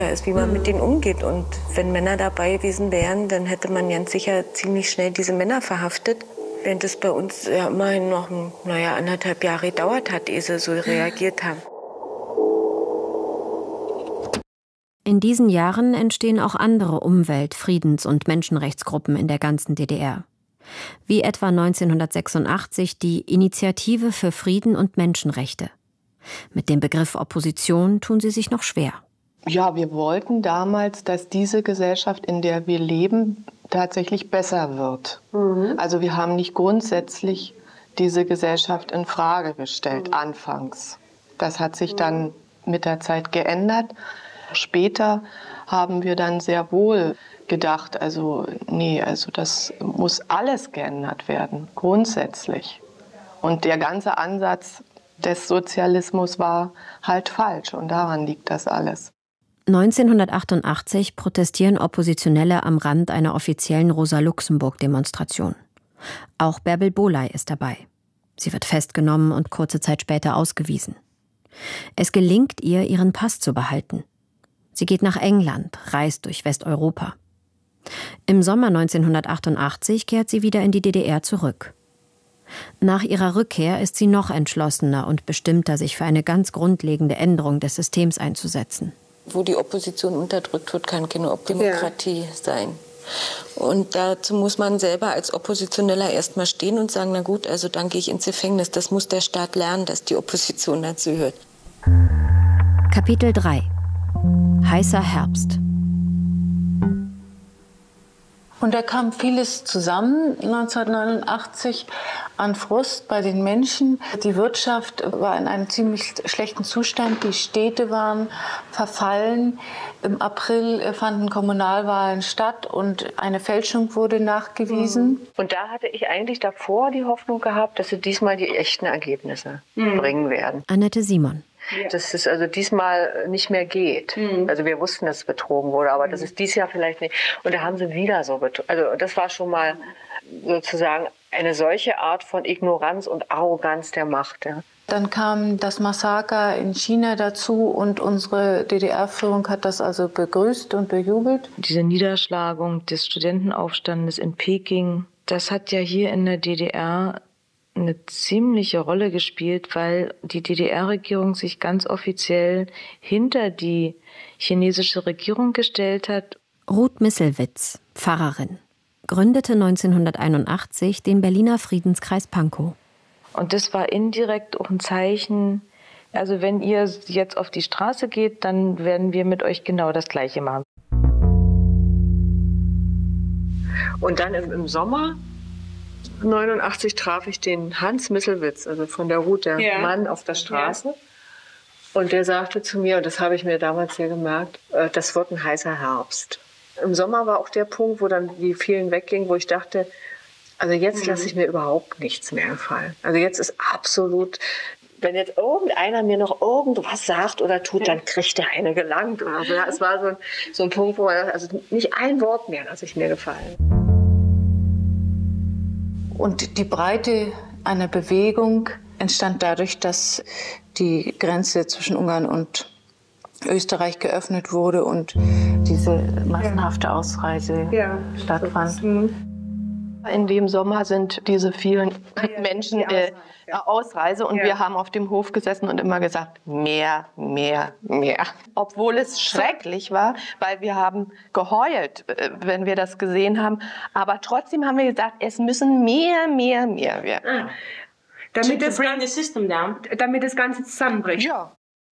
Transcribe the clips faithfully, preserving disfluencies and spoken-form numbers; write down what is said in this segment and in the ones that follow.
ist, wie man mhm. mit denen umgeht. Und wenn Männer dabei gewesen wären, dann hätte man ganz sicher ziemlich schnell diese Männer verhaftet. Während es bei uns ja immerhin noch naja, anderthalb Jahre gedauert hat, ehe sie so reagiert haben. In diesen Jahren entstehen auch andere Umwelt-, Friedens- und Menschenrechtsgruppen in der ganzen D D R. Wie etwa neunzehnhundertsechsundachtzig die Initiative für Frieden und Menschenrechte. Mit dem Begriff Opposition tun sie sich noch schwer. Ja, wir wollten damals, dass diese Gesellschaft, in der wir leben, tatsächlich besser wird. Mhm. Also wir haben nicht grundsätzlich diese Gesellschaft in Frage gestellt, mhm. anfangs. Das hat sich dann mit der Zeit geändert. Später haben wir dann sehr wohl gedacht, also nee, also das muss alles geändert werden, grundsätzlich. Und der ganze Ansatz des Sozialismus war halt falsch und daran liegt das alles. neunzehnhundertachtundachtzig protestieren Oppositionelle am Rand einer offiziellen Rosa-Luxemburg-Demonstration. Auch Bärbel Bohley ist dabei. Sie wird festgenommen und kurze Zeit später ausgewiesen. Es gelingt ihr, ihren Pass zu behalten. Sie geht nach England, reist durch Westeuropa. Im Sommer neunzehnhundertachtundachtzig kehrt sie wieder in die D D R zurück. Nach ihrer Rückkehr ist sie noch entschlossener und bestimmter, sich für eine ganz grundlegende Änderung des Systems einzusetzen. Wo die Opposition unterdrückt wird, kann keine Demokratie ja. sein. Und dazu muss man selber als Oppositioneller erst mal stehen und sagen, na gut, also dann gehe ich ins Gefängnis. Das muss der Staat lernen, dass die Opposition dazu hört. Kapitel drei. Heißer Herbst. Und da kam vieles zusammen neunzehnhundertneunundachtzig an Frust bei den Menschen. Die Wirtschaft war in einem ziemlich schlechten Zustand. Die Städte waren verfallen. Im April fanden Kommunalwahlen statt und eine Fälschung wurde nachgewiesen. Und da hatte ich eigentlich davor die Hoffnung gehabt, dass sie diesmal die echten Ergebnisse mhm. bringen werden. Annette Simon. Dass es also diesmal nicht mehr geht. Mhm. Also wir wussten, dass es betrogen wurde, aber mhm. das ist dieses Jahr vielleicht nicht. Und da haben sie wieder so betrogen. Also das war schon mal sozusagen eine solche Art von Ignoranz und Arroganz der Macht. Ja. Dann kam das Massaker in China dazu und unsere D D R-Führung hat das also begrüßt und bejubelt. Diese Niederschlagung des Studentenaufstandes in Peking, das hat ja hier in der D D R eine ziemliche Rolle gespielt, weil die D D R-Regierung sich ganz offiziell hinter die chinesische Regierung gestellt hat. Ruth Misselwitz, Pfarrerin, gründete neunzehnhunderteinundachtzig den Berliner Friedenskreis Pankow. Und das war indirekt auch ein Zeichen, also wenn ihr jetzt auf die Straße geht, dann werden wir mit euch genau das Gleiche machen. Und dann im, im Sommer neunundachtzig traf ich den Hans Misselwitz, also von der Ruth, der ja. Mann auf der Straße. Ja. Und der sagte zu mir, und das habe ich mir damals sehr gemerkt, äh, das wird ein heißer Herbst. Im Sommer war auch der Punkt, wo dann die vielen weggingen, wo ich dachte, also jetzt mhm. lasse ich mir überhaupt nichts mehr gefallen. Also jetzt ist absolut, wenn jetzt irgendeiner mir noch irgendwas sagt oder tut, dann kriegt der eine gelangt. Oder so. Ja, es war so ein, so ein Punkt, wo man, also nicht ein Wort mehr lasse ich mir gefallen. Und die Breite einer Bewegung entstand dadurch, dass die Grenze zwischen Ungarn und Österreich geöffnet wurde und diese massenhafte Ausreise ja. stattfand. In dem Sommer sind diese vielen Menschen die Ausreise, äh, ja. Ausreise und ja. wir haben auf dem Hof gesessen und immer gesagt, mehr, mehr, mehr. Obwohl es schrecklich war, weil wir haben geheult, äh, wenn wir das gesehen haben. Aber trotzdem haben wir gesagt, es müssen mehr, mehr, mehr werden. Ah. Damit, das Ganze, system down. damit das Ganze zusammenbricht. Ja.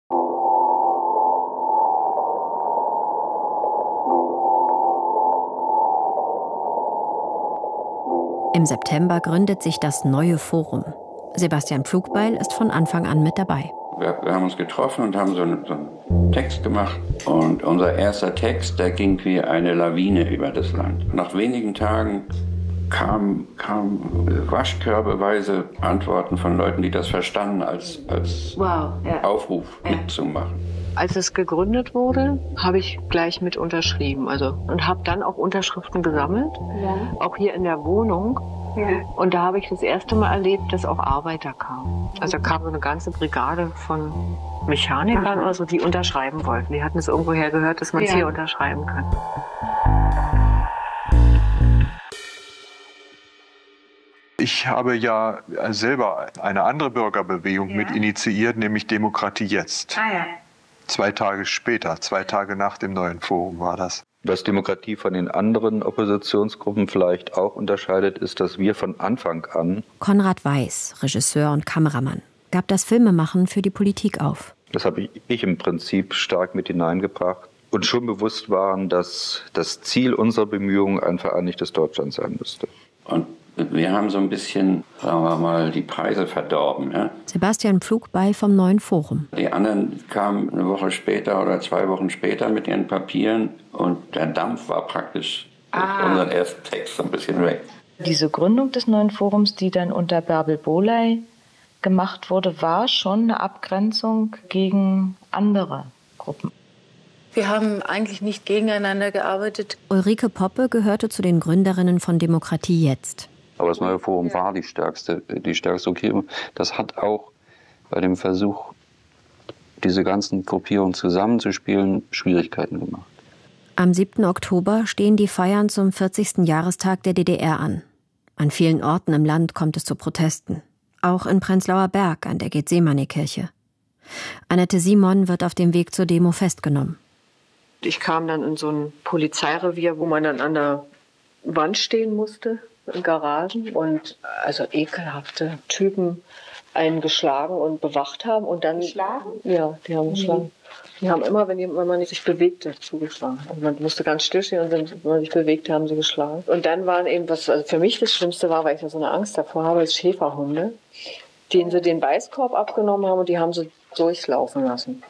Im September gründet sich das Neue Forum. Sebastian Pflugbeil ist von Anfang an mit dabei. Wir, wir haben uns getroffen und haben so einen, so einen Text gemacht. Und unser erster Text, der ging wie eine Lawine über das Land. Nach wenigen Tagen kamen kam waschkörbeweise Antworten von Leuten, die das verstanden als, als wow, ja. Aufruf ja. mitzumachen. Als es gegründet wurde, habe ich gleich mit unterschrieben, also und habe dann auch Unterschriften gesammelt, ja. auch hier in der Wohnung. Ja. Und da habe ich das erste Mal erlebt, dass auch Arbeiter kamen. Also da kam so eine ganze Brigade von Mechanikern oder so, die unterschreiben wollten. Die hatten es irgendwoher gehört, dass man es ja. hier unterschreiben kann. Ich habe ja selber eine andere Bürgerbewegung ja. mit initiiert, nämlich Demokratie Jetzt. Ah, ja. Zwei Tage später, zwei Tage nach dem neuen Forum war das. Was Demokratie von den anderen Oppositionsgruppen vielleicht auch unterscheidet, ist, dass wir von Anfang an... Konrad Weiß, Regisseur und Kameramann, gab das Filmemachen für die Politik auf. Das habe ich im Prinzip stark mit hineingebracht und schon bewusst waren, dass das Ziel unserer Bemühungen ein vereinigtes Deutschland sein müsste. Und wir haben so ein bisschen, sagen wir mal, die Preise verdorben. Ja? Sebastian Pflug-Bay vom Neuen Forum. Die anderen kamen eine Woche später oder zwei Wochen später mit ihren Papieren und der Dampf war praktisch ah. unseren ersten Text so ein bisschen weg. Diese Gründung des Neuen Forums, die dann unter Bärbel Bohley gemacht wurde, war schon eine Abgrenzung gegen andere Gruppen. Wir haben eigentlich nicht gegeneinander gearbeitet. Ulrike Poppe gehörte zu den Gründerinnen von Demokratie Jetzt. Aber das Neue Forum ja. war die stärkste, die stärkste Gruppierung. Das hat auch bei dem Versuch, diese ganzen Gruppierungen zusammenzuspielen, Schwierigkeiten gemacht. Am siebten Oktober stehen die Feiern zum vierzigsten Jahrestag der D D R an. An vielen Orten im Land kommt es zu Protesten. Auch in Prenzlauer Berg an der Gethsemane-Kirche. Annette Simon wird auf dem Weg zur Demo festgenommen. Ich kam dann in so ein Polizeirevier, wo man dann an der Wand stehen musste, in Garagen. Und also ekelhafte Typen einen geschlagen und bewacht haben. Und dann, geschlagen? Ja, die haben geschlagen. Mhm. Die haben immer, wenn, jemand, wenn man sich bewegte, zugeschlagen. Also man musste ganz stillstehen und wenn man sich bewegte, haben sie geschlagen. Und dann waren eben, was also für mich das Schlimmste war, weil ich da so eine Angst davor habe, ist Schäferhunde, denen sie den Beißkorb abgenommen haben und die haben sie durchlaufen lassen.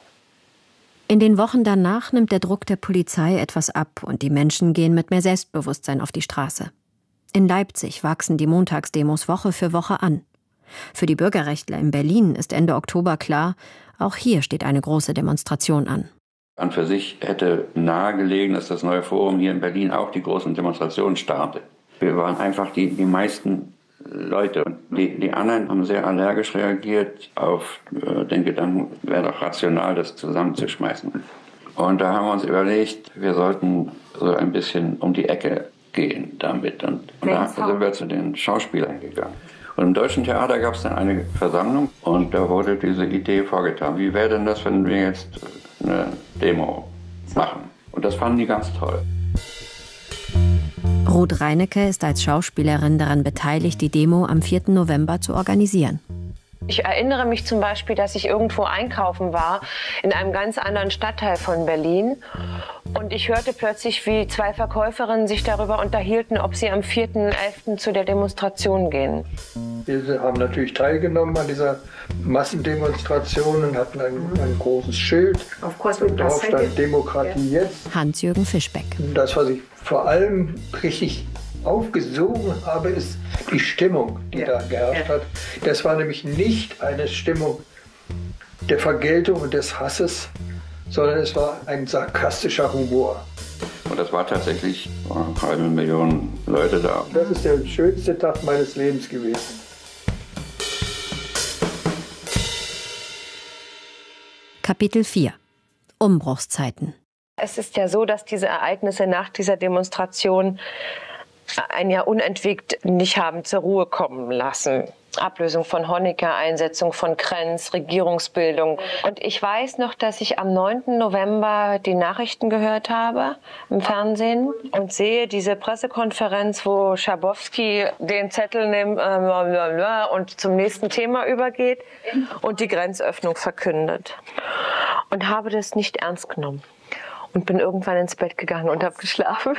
In den Wochen danach nimmt der Druck der Polizei etwas ab und die Menschen gehen mit mehr Selbstbewusstsein auf die Straße. In Leipzig wachsen die Montagsdemos Woche für Woche an. Für die Bürgerrechtler in Berlin ist Ende Oktober klar, auch hier steht eine große Demonstration an. An für sich hätte nahegelegen, dass das Neue Forum hier in Berlin auch die großen Demonstrationen startet. Wir waren einfach die, die meisten Leute. Und die, die anderen haben sehr allergisch reagiert auf äh, den Gedanken, wäre doch rational, das zusammenzuschmeißen. Und da haben wir uns überlegt, wir sollten so ein bisschen um die Ecke gehen damit. Und, und da sind wir zu den Schauspielern gegangen. Und im Deutschen Theater gab es dann eine Versammlung und da wurde diese Idee vorgetragen. Wie wäre denn das, wenn wir jetzt eine Demo machen? Und das fanden die ganz toll. Ruth Reinecke ist als Schauspielerin daran beteiligt, die Demo am vierten November zu organisieren. Ich erinnere mich zum Beispiel, dass ich irgendwo einkaufen war, in einem ganz anderen Stadtteil von Berlin. Und ich hörte plötzlich, wie zwei Verkäuferinnen sich darüber unterhielten, ob sie am vierten elften zu der Demonstration gehen. Wir haben natürlich teilgenommen an dieser Massendemonstration und hatten ein, ein großes Schild. Darauf stand Demokratie Jetzt. Hans-Jürgen Fischbeck. Das, was ich vor allem richtig aufgesogen habe, ist die Stimmung, die ja. da geherrscht ja. hat. Das war nämlich nicht eine Stimmung der Vergeltung und des Hasses, sondern es war ein sarkastischer Humor. Und das war tatsächlich eine halbe Million Leute da. Das ist der schönste Tag meines Lebens gewesen. Kapitel vier. Umbruchszeiten. Es ist ja so, dass diese Ereignisse nach dieser Demonstration ein Jahr unentwegt nicht haben zur Ruhe kommen lassen. Ablösung von Honecker, Einsetzung von Krenz, Regierungsbildung. Und ich weiß noch, dass ich am neunten November die Nachrichten gehört habe im Fernsehen und sehe diese Pressekonferenz, wo Schabowski den Zettel nimmt äh, und zum nächsten Thema übergeht und die Grenzöffnung verkündet. Und habe das nicht ernst genommen. Und bin irgendwann ins Bett gegangen und habe geschlafen.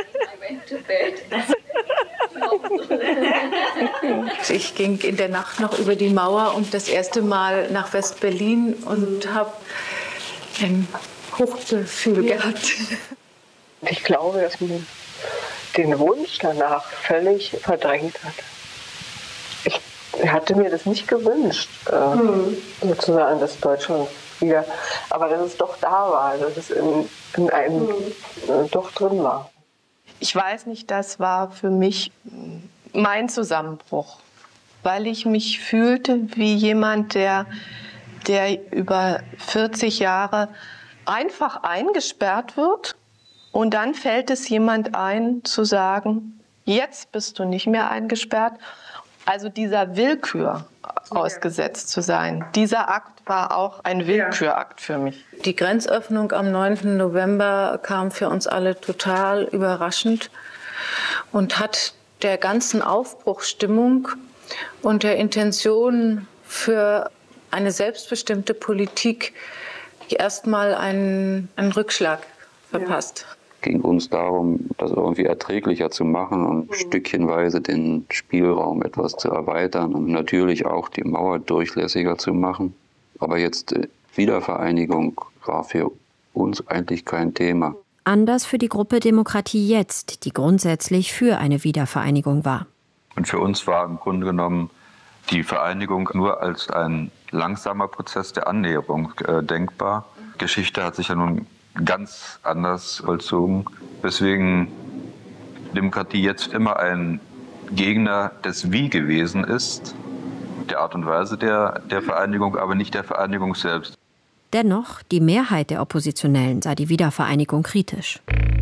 Ich ging in der Nacht noch über die Mauer und das erste Mal nach West-Berlin und habe ein Hochgefühl gehabt. Ich glaube, dass man den Wunsch danach völlig verdrängt hat. Ich hatte mir das nicht gewünscht, äh, mhm. sozusagen, dass Deutschland wieder, aber dass es doch da war, dass es in, in einem mhm. äh, doch drin war. Ich weiß nicht, das war für mich mein Zusammenbruch, weil ich mich fühlte wie jemand, der, der über vierzig Jahre einfach eingesperrt wird und dann fällt es jemand ein, zu sagen, jetzt bist du nicht mehr eingesperrt. Also dieser Willkür ausgesetzt zu sein, dieser Akt war auch ein Willkürakt für mich. Die Grenzöffnung am neunten November kam für uns alle total überraschend und hat der ganzen Aufbruchsstimmung und der Intention für eine selbstbestimmte Politik erstmal einen, einen Rückschlag verpasst. Es ging uns darum, das irgendwie erträglicher zu machen und mhm. stückchenweise den Spielraum etwas zu erweitern und natürlich auch die Mauer durchlässiger zu machen. Aber jetzt Wiedervereinigung war für uns eigentlich kein Thema. Anders für die Gruppe Demokratie Jetzt, die grundsätzlich für eine Wiedervereinigung war. Und für uns war im Grunde genommen die Vereinigung nur als ein langsamer Prozess der Annäherung äh, denkbar. Geschichte hat sich ja nun ganz anders vollzogen, weswegen Demokratie Jetzt immer ein Gegner des Wie gewesen ist, der Art und Weise der, der Vereinigung, aber nicht der Vereinigung selbst. Dennoch, die Mehrheit der Oppositionellen sah die Wiedervereinigung kritisch.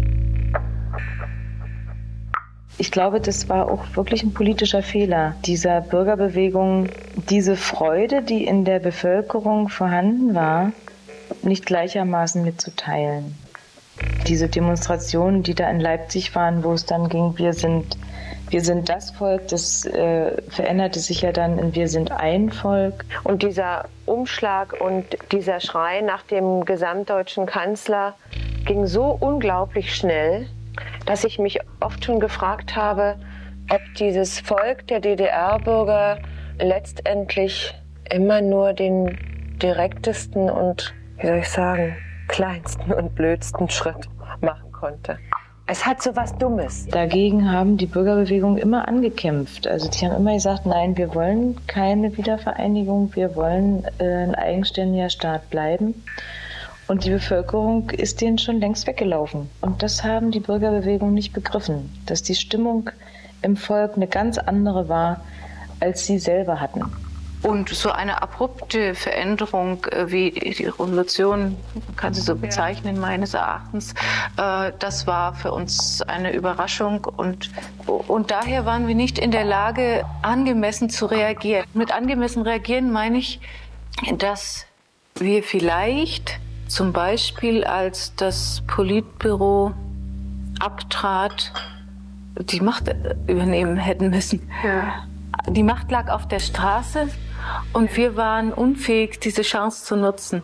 Ich glaube, das war auch wirklich ein politischer Fehler dieser Bürgerbewegung, diese Freude, die in der Bevölkerung vorhanden war, nicht gleichermaßen mitzuteilen. Diese Demonstrationen, die da in Leipzig waren, wo es dann ging, wir sind, wir sind das Volk, das äh, veränderte sich ja dann in wir sind ein Volk. Und dieser Umschlag und dieser Schrei nach dem gesamtdeutschen Kanzler ging so unglaublich schnell, dass ich mich oft schon gefragt habe, ob dieses Volk der D D R-Bürger letztendlich immer nur den direktesten und, wie soll ich sagen, kleinsten und blödsten Schritt machen konnte. Es hat so was Dummes. Dagegen haben die Bürgerbewegung immer angekämpft. Also die haben immer gesagt, nein, wir wollen keine Wiedervereinigung, wir wollen äh, ein eigenständiger Staat bleiben. Und die Bevölkerung ist denen schon längst weggelaufen. Und das haben die Bürgerbewegung nicht begriffen, dass die Stimmung im Volk eine ganz andere war, als sie selber hatten. Und so eine abrupte Veränderung wie die Revolution, man kann sie so bezeichnen, meines Erachtens, äh, das war für uns eine Überraschung. Und, und daher waren wir nicht in der Lage, angemessen zu reagieren. Mit angemessen reagieren meine ich, dass wir vielleicht zum Beispiel, als das Politbüro abtrat, die Macht übernehmen hätten müssen. Ja. Die Macht lag auf der Straße und wir waren unfähig, diese Chance zu nutzen.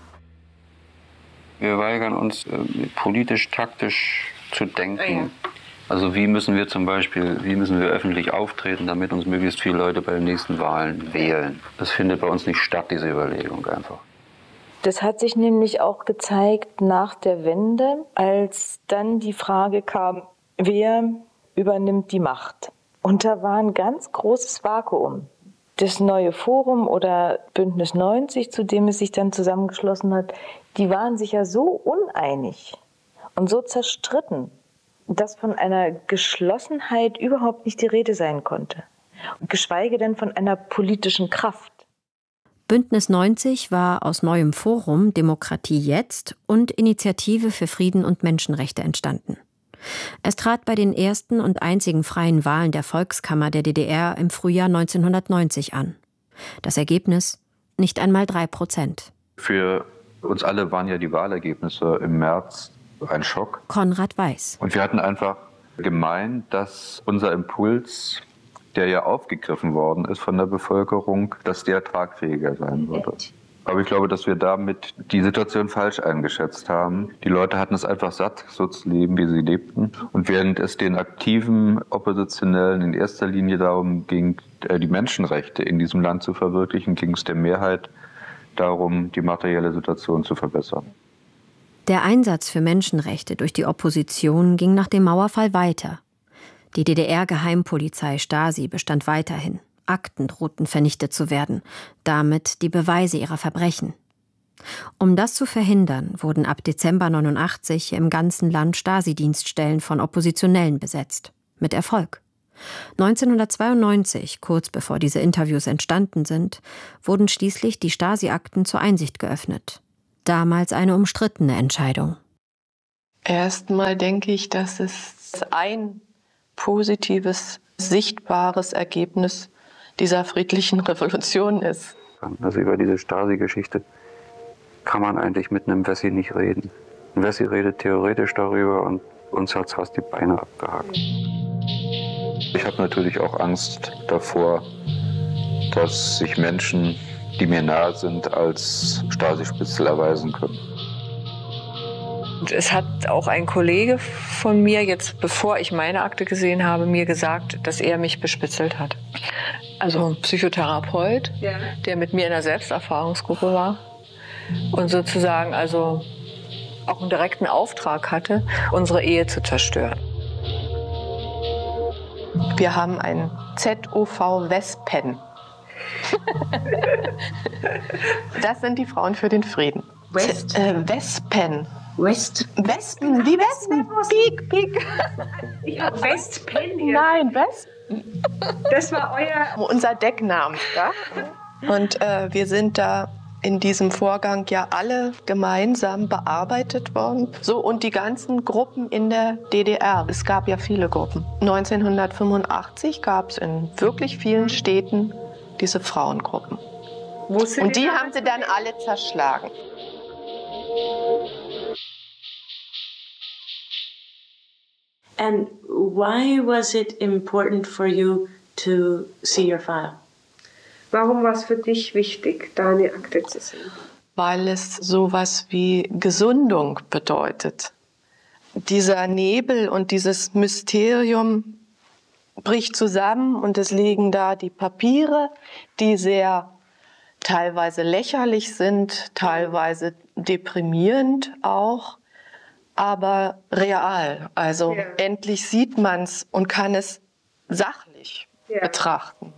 Wir weigern uns, politisch-taktisch zu denken. Also wie müssen wir zum Beispiel, wie müssen wir öffentlich auftreten, damit uns möglichst viele Leute bei den nächsten Wahlen wählen. Das findet bei uns nicht statt, diese Überlegung einfach. Das hat sich nämlich auch gezeigt nach der Wende, als dann die Frage kam, wer übernimmt die Macht? Und da war ein ganz großes Vakuum. Das neue Forum oder Bündnis neunzig, zu dem es sich dann zusammengeschlossen hat, die waren sich ja so uneinig und so zerstritten, dass von einer Geschlossenheit überhaupt nicht die Rede sein konnte. Geschweige denn von einer politischen Kraft. Bündnis neunzig war aus neuem Forum Demokratie Jetzt und Initiative für Frieden und Menschenrechte entstanden. Es trat bei den ersten und einzigen freien Wahlen der Volkskammer der D D R im Frühjahr neunzehnhundertneunzig an. Das Ergebnis? Nicht einmal drei Prozent. Für uns alle waren ja die Wahlergebnisse im März ein Schock. Konrad Weiß. Und wir hatten einfach gemeint, dass unser Impuls, der ja aufgegriffen worden ist von der Bevölkerung, dass der tragfähiger sein würde. Aber ich glaube, dass wir damit die Situation falsch eingeschätzt haben. Die Leute hatten es einfach satt, so zu leben, wie sie lebten. Und während es den aktiven Oppositionellen in erster Linie darum ging, die Menschenrechte in diesem Land zu verwirklichen, ging es der Mehrheit darum, die materielle Situation zu verbessern. Der Einsatz für Menschenrechte durch die Opposition ging nach dem Mauerfall weiter. Die D D R-Geheimpolizei Stasi bestand weiterhin. Akten drohten vernichtet zu werden, damit die Beweise ihrer Verbrechen. Um das zu verhindern, wurden ab Dezember neunundachtzig im ganzen Land Stasi-Dienststellen von Oppositionellen besetzt. Mit Erfolg. neunzehnhundertzweiundneunzig, kurz bevor diese Interviews entstanden sind, wurden schließlich die Stasi-Akten zur Einsicht geöffnet. Damals eine umstrittene Entscheidung. Erstmal denke ich, dass es ein positives, sichtbares Ergebnis dieser friedlichen Revolution ist. Also über diese Stasi-Geschichte kann man eigentlich mit einem Wessi nicht reden. Ein Wessi redet theoretisch darüber und uns hat es fast die Beine abgehakt. Ich habe natürlich auch Angst davor, dass sich Menschen, die mir nahe sind, als Stasi-Spitzel erweisen können. Und es hat auch ein Kollege von mir, jetzt bevor ich meine Akte gesehen habe, mir gesagt, dass er mich bespitzelt hat. Also ein Psychotherapeut, ja, der mit mir in der Selbsterfahrungsgruppe war und sozusagen also auch einen direkten Auftrag hatte, unsere Ehe zu zerstören. Wir haben ein Z O V Wespen. Das sind die Frauen für den Frieden. West? Z äh, Wespen. West? Wespen, wie Wespen. Piek, piek. Ich habe Westpen hier. Nein, Wespen. Das war euer... Unser Deckname. Ja? Und äh, wir sind da in diesem Vorgang ja alle gemeinsam bearbeitet worden. So, und die ganzen Gruppen in der D D R. Es gab ja viele Gruppen. neunzehnhundertfünfundachtzig gab es in wirklich vielen Städten diese Frauengruppen. Und die haben sie dann alle zerschlagen. And why was it important for you to see your file? Warum war es für dich wichtig, deine Akte zu sehen? Weil es sowas wie Gesundung bedeutet. Dieser Nebel und dieses Mysterium bricht zusammen und es liegen da die Papiere, die sehr teilweise lächerlich sind, teilweise deprimierend auch, aber real. Also ja. Endlich sieht man es und kann es sachlich ja. betrachten.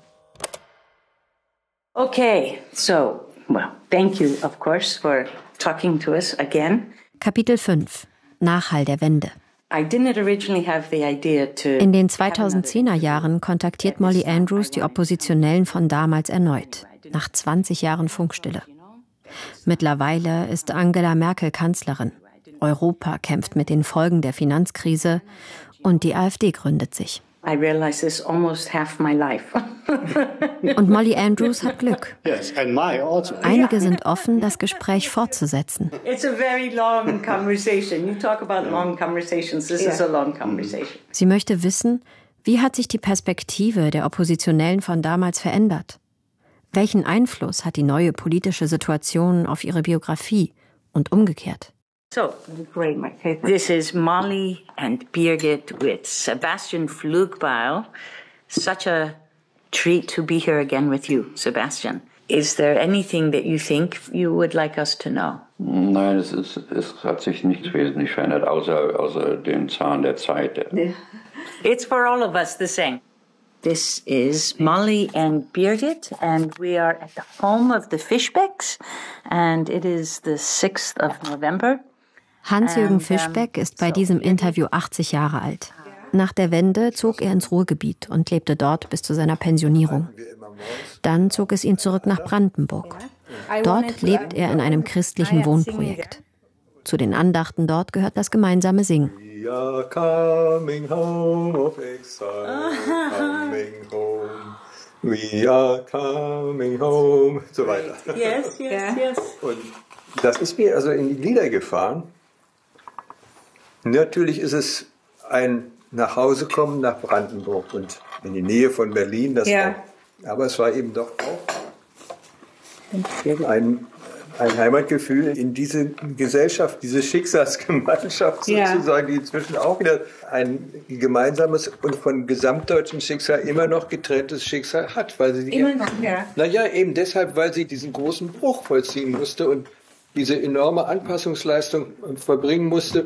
Okay, so, well, thank you, of course, for talking to us again. Kapitel fünf. Nachhall der Wende. I didn't originally have the idea to In den zweitausendzehner Jahren kontaktiert Molly Andrews die Oppositionellen von damals erneut, nach zwanzig Jahren Funkstille. Mittlerweile ist Angela Merkel Kanzlerin. Europa kämpft mit den Folgen der Finanzkrise und die AfD gründet sich. I realize this almost half my life. Und Molly Andrews hat Glück. Yes, and my also. Einige sind offen, das Gespräch fortzusetzen. It's a very long conversation. You talk about long conversations. This yeah. is a long conversation. Sie möchte wissen, wie hat sich die Perspektive der Oppositionellen von damals verändert? Welchen Einfluss hat die neue politische Situation auf ihre Biografie und umgekehrt? So, great. This is Molly and Birgit with Sebastian Pflugbeil. Such a treat to be here again with you, Sebastian. Is there anything that you think you would like us to know? Nein, es, ist, es hat sich nichts wesentlich verändert, außer, außer dem Zahn der Zeit. It's for all of us the same. This is Molly and Birgit, and we are at the home of the Fischbecks, and it is the sixth of November. Hans-Jürgen Fischbeck ist bei diesem Interview achtzig Jahre alt. Nach der Wende zog er ins Ruhrgebiet und lebte dort bis zu seiner Pensionierung. Dann zog es ihn zurück nach Brandenburg. Dort lebt er in einem christlichen Wohnprojekt. Zu den Andachten dort gehört das gemeinsame Singen. We are coming home of exile, coming home. We are coming home. So weiter. Yes, yes, yes. Und das ist mir also in die Lieder gefahren. Natürlich ist es ein Nachhausekommen nach Brandenburg und in die Nähe von Berlin. Das ja. auch, aber es war eben doch auch ein, ein Heimatgefühl in diese Gesellschaft, diese Schicksalsgemeinschaft sozusagen, ja. die inzwischen auch wieder ein gemeinsames und von gesamtdeutschem Schicksal immer noch getrenntes Schicksal hat. Weil sie immer noch, ja. Naja, eben deshalb, weil sie diesen großen Bruch vollziehen musste und diese enorme Anpassungsleistung verbringen musste.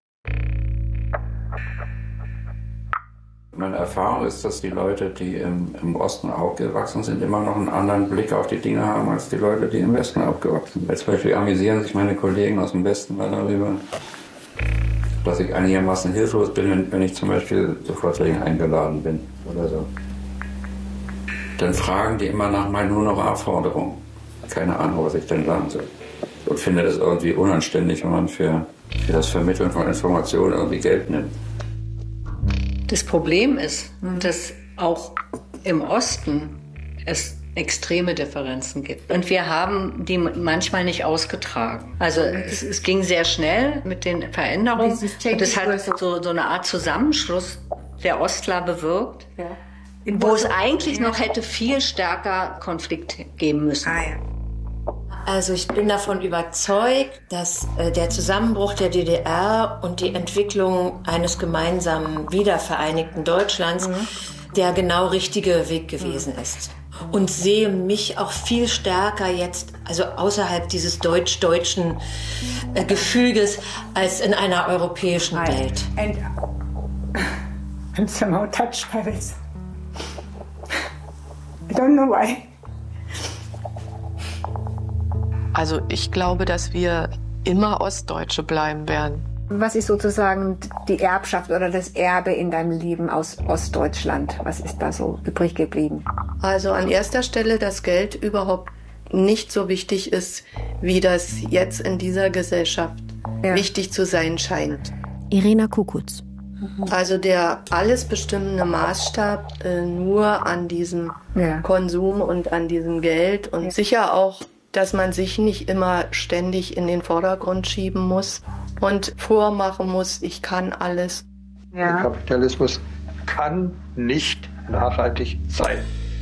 Meine Erfahrung ist, dass die Leute, die im, im Osten aufgewachsen sind, immer noch einen anderen Blick auf die Dinge haben, als die Leute, die im Westen aufgewachsen sind. Zum Beispiel amüsieren sich meine Kollegen aus dem Westen mal darüber, dass ich einigermaßen hilflos bin, wenn, wenn ich zum Beispiel zu Vorträgen eingeladen bin oder so. Dann fragen die immer nach meinen Honorarforderungen. Keine Ahnung, was ich denn sagen soll. Und finde das irgendwie unanständig, wenn man für, für das Vermitteln von Informationen irgendwie Geld nimmt. Das Problem ist, dass auch im Osten es extreme Differenzen gibt. Und wir haben die manchmal nicht ausgetragen. Also es, es ging sehr schnell mit den Veränderungen. Und es hat so, so eine Art Zusammenschluss der Ostler bewirkt, ja. Wo es eigentlich noch hätte viel stärker Konflikt geben müssen. Ah, ja. Also ich bin davon überzeugt, dass äh, der Zusammenbruch der D D R und die Entwicklung eines gemeinsamen wiedervereinigten Deutschlands mhm. der genau richtige Weg gewesen mhm. ist. Und sehe mich auch viel stärker jetzt, also außerhalb dieses deutsch-deutschen äh, Gefüges, als in einer europäischen I, Welt. And I'm somehow touched by this. I don't know why. Also ich glaube, dass wir immer Ostdeutsche bleiben werden. Was ist sozusagen die Erbschaft oder das Erbe in deinem Leben aus Ostdeutschland? Was ist da so übrig geblieben? Also an erster Stelle, dass Geld überhaupt nicht so wichtig ist, wie das jetzt in dieser Gesellschaft ja. wichtig zu sein scheint. Irena Kukutz. Also der alles bestimmende Maßstab äh, nur an diesem ja. Konsum und an diesem Geld und ja. sicher auch, dass man sich nicht immer ständig in den Vordergrund schieben muss und vormachen muss, ich kann alles. Ja. Der Kapitalismus kann nicht nachhaltig sein.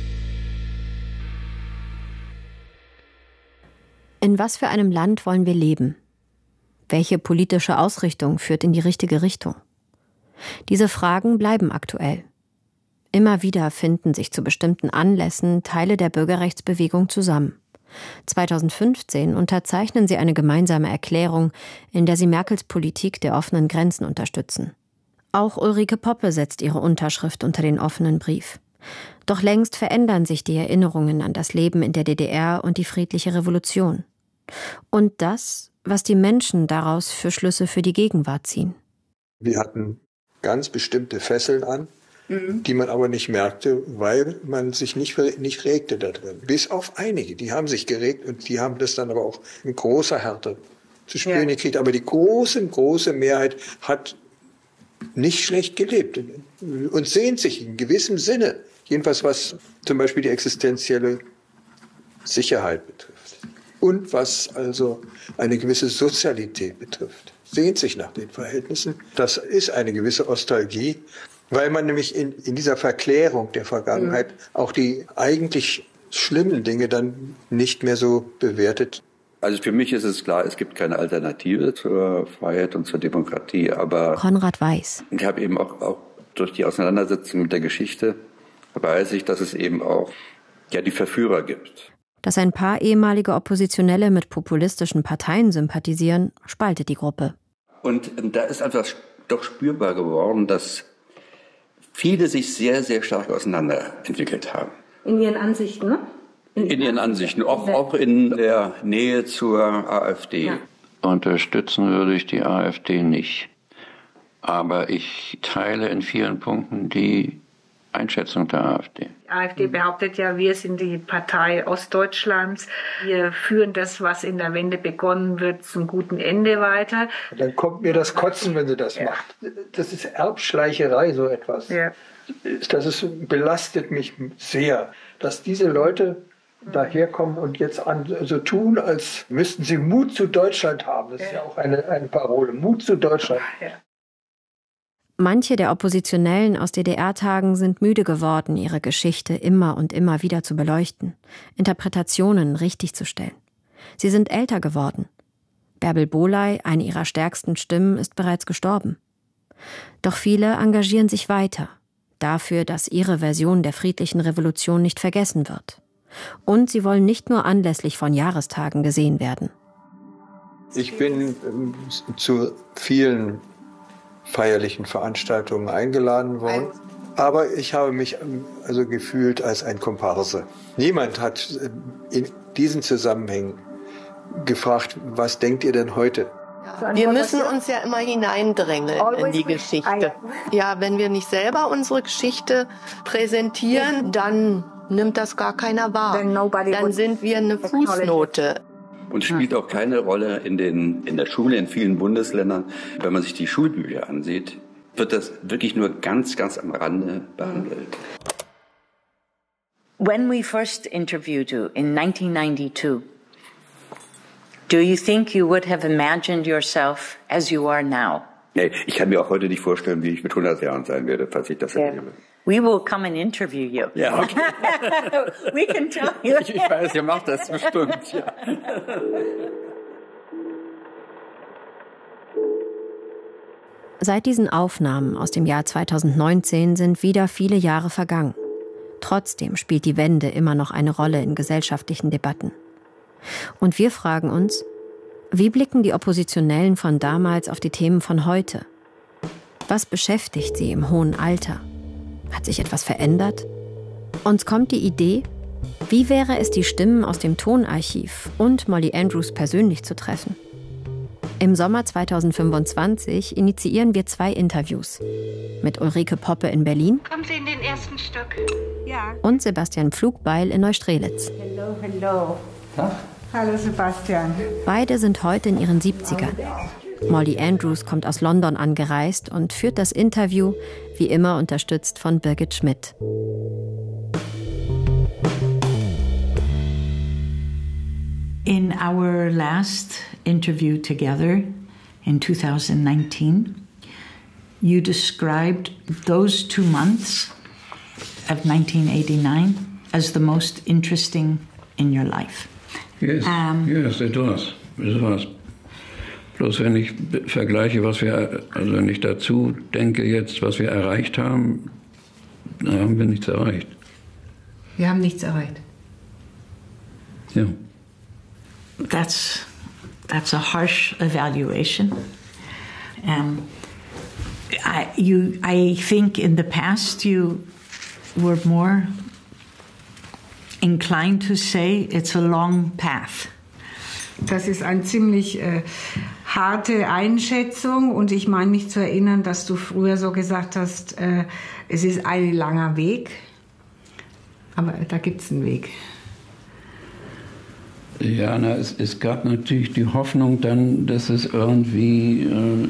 In was für einem Land wollen wir leben? Welche politische Ausrichtung führt in die richtige Richtung? Diese Fragen bleiben aktuell. Immer wieder finden sich zu bestimmten Anlässen Teile der Bürgerrechtsbewegung zusammen. zweitausendfünfzehn unterzeichnen sie eine gemeinsame Erklärung, in der sie Merkels Politik der offenen Grenzen unterstützen. Auch Ulrike Poppe setzt ihre Unterschrift unter den offenen Brief. Doch längst verändern sich die Erinnerungen an das Leben in der D D R und die friedliche Revolution. Und das, was die Menschen daraus für Schlüsse für die Gegenwart ziehen. Wir hatten ganz bestimmte Fesseln an, mhm. die man aber nicht merkte, weil man sich nicht, nicht regte da drin. Bis auf einige, die haben sich geregt und die haben das dann aber auch in großer Härte zu spüren ja. gekriegt. Aber die große, große Mehrheit hat nicht schlecht gelebt und sehnt sich in gewissem Sinne, jedenfalls was zum Beispiel die existenzielle Sicherheit betrifft und was also eine gewisse Sozialität betrifft. Sehnt sich nach den Verhältnissen. Das ist eine gewisse Nostalgie, weil man nämlich in, in dieser Verklärung der Vergangenheit mhm. auch die eigentlich schlimmen Dinge dann nicht mehr so bewertet. Also für mich ist es klar, es gibt keine Alternative zur Freiheit und zur Demokratie, aber Konrad Weiß. Ich habe eben auch, auch durch die Auseinandersetzung mit der Geschichte weiß ich, dass es eben auch ja die Verführer gibt. Dass ein paar ehemalige Oppositionelle mit populistischen Parteien sympathisieren, spaltet die Gruppe. Und da ist einfach doch spürbar geworden, dass viele sich sehr, sehr stark auseinanderentwickelt haben. In ihren Ansichten, ne? In, in ihren Ansichten, auch, auch in der Nähe zur AfD. Ja. Unterstützen würde ich die AfD nicht. Aber ich teile in vielen Punkten die Einschätzung der AfD. Die AfD behauptet ja, wir sind die Partei Ostdeutschlands. Wir führen das, was in der Wende begonnen wird, zum guten Ende weiter. Dann kommt mir das Kotzen, wenn sie das ja. macht. Das ist Erbschleicherei, so etwas. Ja. Das ist, belastet mich sehr, dass diese Leute daherkommen und jetzt an, so tun, als müssten sie Mut zu Deutschland haben. Das ist ja auch eine, eine Parole. Mut zu Deutschland. Ja. Manche der Oppositionellen aus D D R-Tagen sind müde geworden, ihre Geschichte immer und immer wieder zu beleuchten, Interpretationen richtig zu stellen. Sie sind älter geworden. Bärbel Bohley, eine ihrer stärksten Stimmen, ist bereits gestorben. Doch viele engagieren sich weiter, dafür, dass ihre Version der friedlichen Revolution nicht vergessen wird. Und sie wollen nicht nur anlässlich von Jahrestagen gesehen werden. Ich bin zu vielen feierlichen Veranstaltungen eingeladen worden. Aber ich habe mich also gefühlt als ein Komparse. Niemand hat in diesen Zusammenhängen gefragt, was denkt ihr denn heute? Wir müssen uns ja immer hineindrängeln in die Geschichte. Ja, wenn wir nicht selber unsere Geschichte präsentieren, dann nimmt das gar keiner wahr. Dann sind wir eine Fußnote. Und spielt auch keine Rolle in, den, in der Schule in vielen Bundesländern. Wenn man sich die Schulbücher ansieht, wird das wirklich nur ganz, ganz am Rande behandelt. When we first interviewed you in nineteen ninety-two, do you think you would have imagined yourself as you are now? Nee, ich kann mir auch heute nicht vorstellen, wie ich mit hundert Jahren sein werde, falls ich das erlebe. We will come and interview you. Ja, okay. We can tell you. Ich, ich weiß, ihr macht das bestimmt, ja. Seit diesen Aufnahmen aus dem Jahr zweitausendneunzehn sind wieder viele Jahre vergangen. Trotzdem spielt die Wende immer noch eine Rolle in gesellschaftlichen Debatten. Und wir fragen uns, wie blicken die Oppositionellen von damals auf die Themen von heute? Was beschäftigt sie im hohen Alter? Hat sich etwas verändert? Uns kommt die Idee, wie wäre es, die Stimmen aus dem Tonarchiv und Molly Andrews persönlich zu treffen? Im Sommer zweitausendfünfundzwanzig initiieren wir zwei Interviews. Mit Ulrike Poppe in Berlin. Kommen Sie in den ersten Stock. Ja. Und Sebastian Pflugbeil in Neustrelitz. Hallo, hallo. Ja? Hallo Sebastian. Beide sind heute in ihren siebzigern. Molly Andrews kommt aus London angereist und führt das Interview, wie immer unterstützt von Birgit Schmidt. In our last interview together in two thousand nineteen, you described those two months of nineteen eighty-nine as the most interesting in your life. Yes, um, yes, it was. It was. Bloß wenn ich vergleiche, was wir, also wenn ich dazu denke jetzt, was wir erreicht haben, da haben wir nichts erreicht. Wir haben nichts erreicht. Ja. That's that's a harsh evaluation. Um, I you I think in the past you were more inclined to say it's a long path. Das ist eine ziemlich äh, harte Einschätzung und ich meine mich zu erinnern, dass du früher so gesagt hast, äh, es ist ein langer Weg, aber da gibt es einen Weg. Ja, na, es, es gab natürlich die Hoffnung dann, dass es irgendwie äh,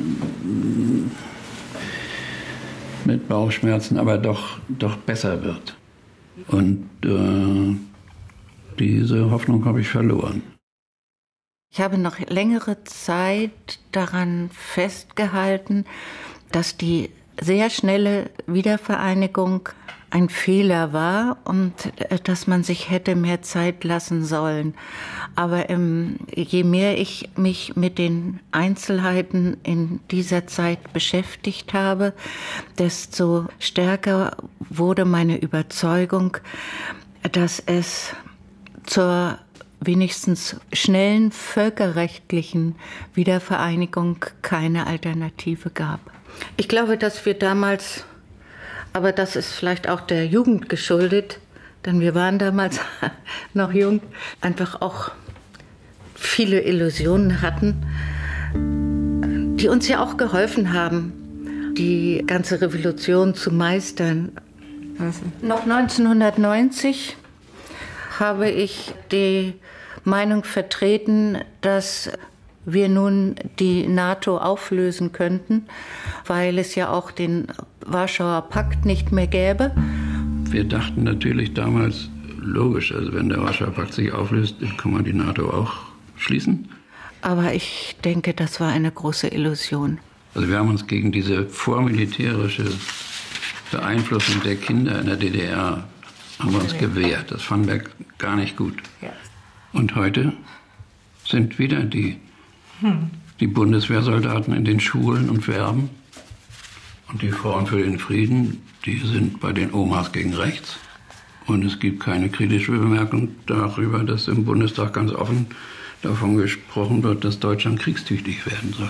mit Bauchschmerzen aber doch, doch besser wird. Und äh, diese Hoffnung habe ich verloren. Ich habe noch längere Zeit daran festgehalten, dass die sehr schnelle Wiedervereinigung ein Fehler war und dass man sich hätte mehr Zeit lassen sollen. Aber ähm, je mehr ich mich mit den Einzelheiten in dieser Zeit beschäftigt habe, desto stärker wurde meine Überzeugung, dass es zur wenigstens schnellen völkerrechtlichen Wiedervereinigung keine Alternative gab. Ich glaube, dass wir damals, aber das ist vielleicht auch der Jugend geschuldet, denn wir waren damals noch jung, einfach auch viele Illusionen hatten, die uns ja auch geholfen haben, die ganze Revolution zu meistern. Also. Noch neunzehnhundertneunzig habe ich die Meinung vertreten, dass wir nun die NATO auflösen könnten, weil es ja auch den Warschauer Pakt nicht mehr gäbe. Wir dachten natürlich damals, logisch, also wenn der Warschauer Pakt sich auflöst, dann kann man die NATO auch schließen. Aber ich denke, das war eine große Illusion. Also wir haben uns gegen diese vormilitärische Beeinflussung der Kinder in der D D R haben wir uns gewehrt. Das fanden wir gar nicht gut. Und heute sind wieder die, hm. die Bundeswehrsoldaten in den Schulen und werben. Und die Frauen für den Frieden, die sind bei den Omas gegen rechts. Und es gibt keine kritische Bemerkung darüber, dass im Bundestag ganz offen davon gesprochen wird, dass Deutschland kriegstüchtig werden soll.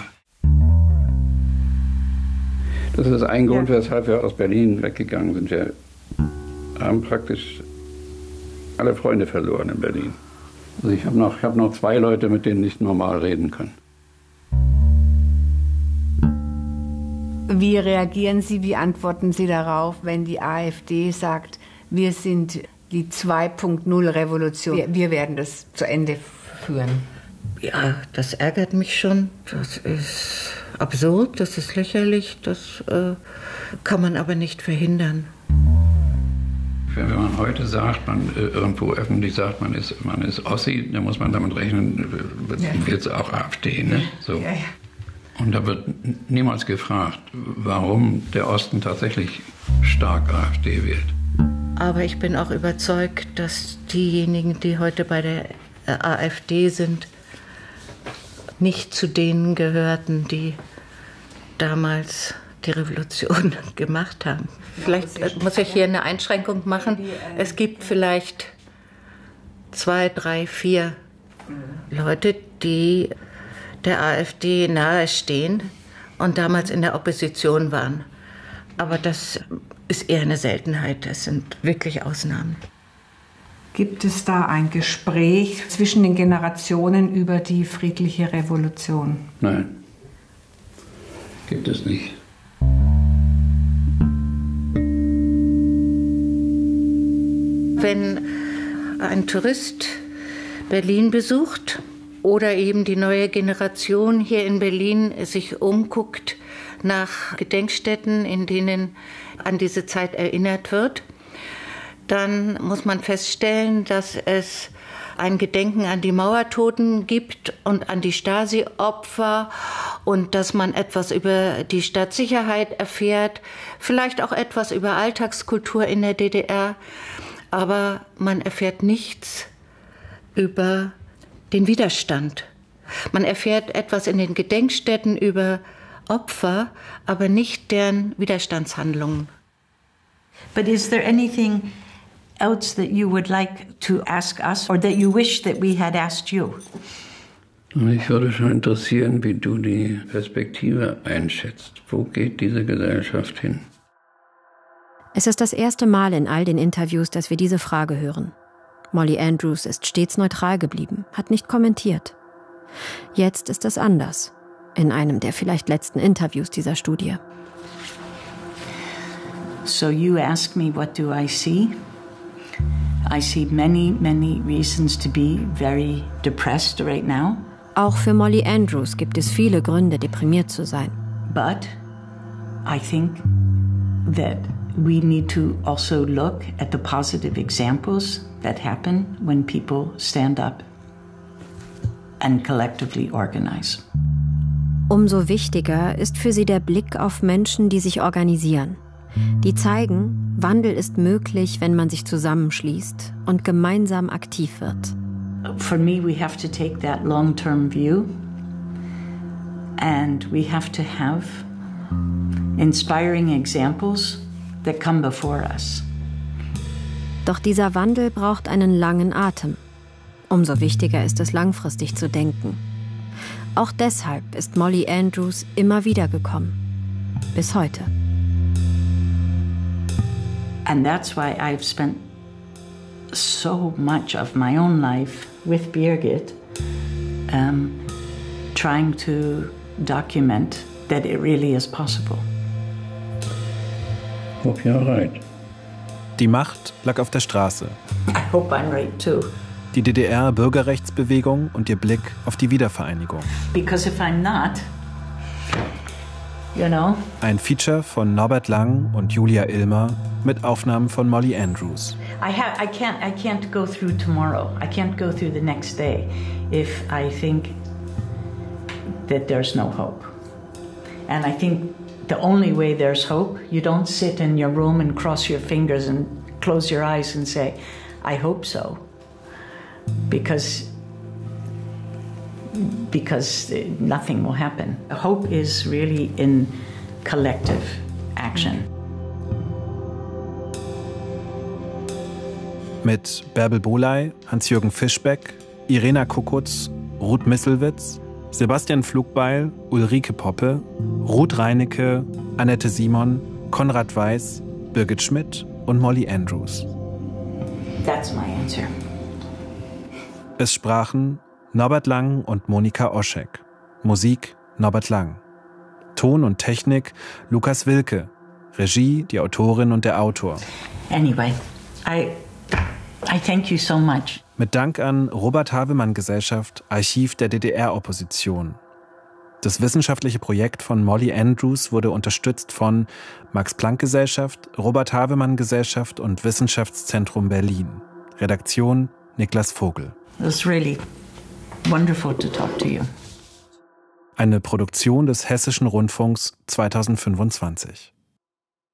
Das ist ein Grund, weshalb wir aus Berlin weggegangen sind. Wir haben praktisch alle Freunde verloren in Berlin. Also ich habe noch, ich hab noch zwei Leute, mit denen ich normal reden kann. Wie reagieren Sie, wie antworten Sie darauf, wenn die AfD sagt, wir sind die zwei Punkt null Revolution, wir, wir werden das zu Ende führen? Ja, das ärgert mich schon. Das ist absurd, das ist lächerlich, das äh, kann man aber nicht verhindern. Wenn man heute sagt, man äh, irgendwo öffentlich sagt, man ist, man ist Ossi, dann muss man damit rechnen, wird es auch AfD. Ne? So. Ja, ja. Und da wird niemals gefragt, warum der Osten tatsächlich stark AfD wählt. Aber ich bin auch überzeugt, dass diejenigen, die heute bei der AfD sind, nicht zu denen gehörten, die damals die Revolution gemacht haben. Vielleicht muss ich hier eine Einschränkung machen. Es gibt vielleicht zwei, drei, vier Leute, die der AfD nahestehen und damals in der Opposition waren. Aber das ist eher eine Seltenheit, das sind wirklich Ausnahmen. Gibt es da ein Gespräch zwischen den Generationen über die friedliche Revolution? Nein, gibt es nicht. Wenn ein Tourist Berlin besucht oder eben die neue Generation hier in Berlin sich umguckt nach Gedenkstätten, in denen an diese Zeit erinnert wird, dann muss man feststellen, dass es ein Gedenken an die Mauertoten gibt und an die Stasi-Opfer und dass man etwas über die Stadtsicherheit erfährt, vielleicht auch etwas über Alltagskultur in der D D R, aber man erfährt nichts über den Widerstand. Man erfährt etwas in den Gedenkstätten über Opfer, aber nicht deren Widerstandshandlungen. But is there anything else that you would like to ask us or that you wish that we had asked you? Mich würde schon interessieren, wie du die Perspektive einschätzt. Wo geht diese Gesellschaft hin? Es ist das erste Mal in all den Interviews, dass wir diese Frage hören. Molly Andrews ist stets neutral geblieben, hat nicht kommentiert. Jetzt ist es anders. In einem der vielleicht letzten Interviews dieser Studie. So you ask me, what do I see? I see many, many reasons to be very depressed right now. Auch für Molly Andrews gibt es viele Gründe, deprimiert zu sein. But I think that we need to also look at the positive examples that happen when people stand up and collectively organize. Umso wichtiger ist für sie der Blick auf Menschen, die sich organisieren. Die zeigen, Wandel ist möglich, wenn man sich zusammenschließt und gemeinsam aktiv wird. For me, we have to take that long-term view and we have to have inspiring examples that come before us. Doch dieser Wandel braucht einen langen Atem. Umso wichtiger ist es, langfristig zu denken. Auch deshalb ist Molly Andrews immer wieder gekommen. Bis heute. And that's why I've spent so much of my own life with Birgit um, trying to document that it really is possible. Hope you're right. Die Macht lag auf der Straße. I hope I'm right too. Die D D R-Bürgerrechtsbewegung und ihr Blick auf die Wiedervereinigung. Because if I'm not, you know. Ein Feature von Norbert Lang und Julia Illmer mit Aufnahmen von Molly Andrews. I have, I can't, I can't go through tomorrow. I can't go through the next day if I think that there's no hope. And I think the only way there's hope, you don't sit in your room and cross your fingers and close your eyes and say, I hope so. Because, because nothing will happen. Hope is really in collective action. Mit Bärbel Bohley, Hans-Jürgen Fischbeck, Irena Kukutz, Ruth Misselwitz, Sebastian Flugbeil, Ulrike Poppe, Ruth Reinecke, Annette Simon, Konrad Weiß, Birgit Schmidt und Molly Andrews. That's my answer. Es sprachen Norbert Lang und Monika Oschek. Musik Norbert Lang. Ton und Technik Lukas Wilke. Regie die Autorin und der Autor. Anyway, I, I thank you so much. Mit Dank an Robert-Havemann-Gesellschaft, Archiv der D D R-Opposition. Das wissenschaftliche Projekt von Molly Andrews wurde unterstützt von Max-Planck-Gesellschaft, Robert-Havemann-Gesellschaft und Wissenschaftszentrum Berlin. Redaktion Niklas Vogel. It was really wonderful to talk to you. Eine Produktion des Hessischen Rundfunks zweitausendfünfundzwanzig.